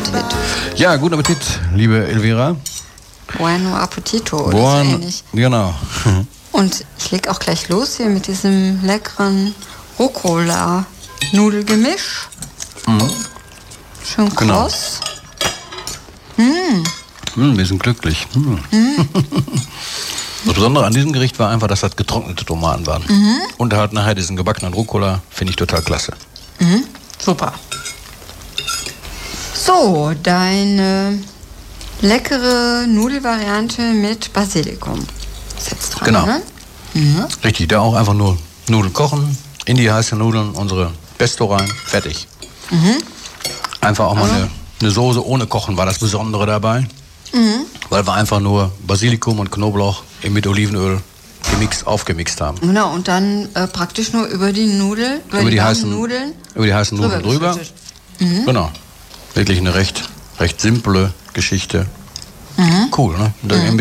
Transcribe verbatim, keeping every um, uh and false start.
Appetit. Ja, guten Appetit, liebe Elvira. Bueno appetito, oder Buon, so ähnlich. Genau. Und ich leg auch gleich los hier mit diesem leckeren Rucola-Nudelgemisch. Mhm. Schön Genau. kross. Mm. Mm, wir sind glücklich. Mm. Mm. Das Besondere an diesem Gericht war einfach, dass das getrocknete Tomaten waren. Mhm. Und halt nachher diesen gebackenen Rucola, finde ich total klasse. Mhm. Super. So, deine leckere Nudelvariante mit Basilikum. Ist jetzt dran, Genau. ne? Mhm. Richtig, da auch einfach nur Nudeln kochen, in die heißen Nudeln unsere Pesto rein, fertig. Mhm. Einfach auch mal Also- eine, eine Soße ohne Kochen war das Besondere dabei. Mhm. Weil wir einfach nur Basilikum und Knoblauch mit Olivenöl gemixt, aufgemixt haben. Genau, und dann äh, praktisch nur über die Nudeln, über, Über die, die warmen heißen- Nudeln. Über die heißen Nudeln drüber. geschüttet. Mhm. Genau. Wirklich eine recht, recht simple Geschichte. Mhm. Cool, ne? Und dann Mhm.